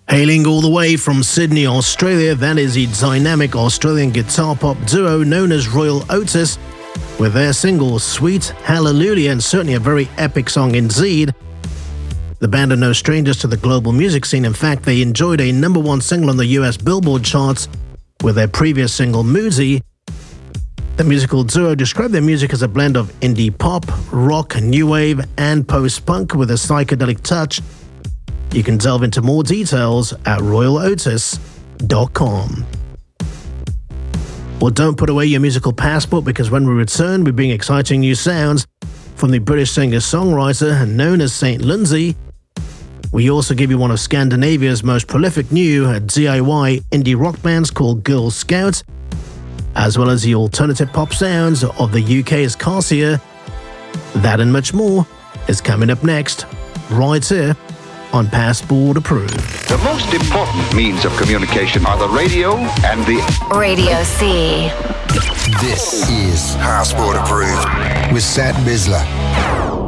Hailing all the way from Sydney, Australia, that is the dynamic Australian guitar pop duo known as Royal Otis, with their single Sweet Hallelujah, and certainly a very epic song indeed. The band are no strangers to the global music scene. In fact, they enjoyed a #1 single on the US Billboard charts with their previous single Moody. The musical duo described their music as a blend of indie pop, rock, new wave, and post-punk with a psychedelic touch. You can delve into more details at royalotis.com. Well, don't put away your musical passport, because when we return, we bring exciting new sounds from the British singer-songwriter known as St. Lunzi. We also give you one of Scandinavia's most prolific new DIY indie rock bands called Girl Scout, as well as the alternative pop sounds of the UK's Cassia. That and much more is coming up next, right here on Passport Approved. The most important means of communication are the radio and the Radio C. This is Passport Approved with Sat Bisler.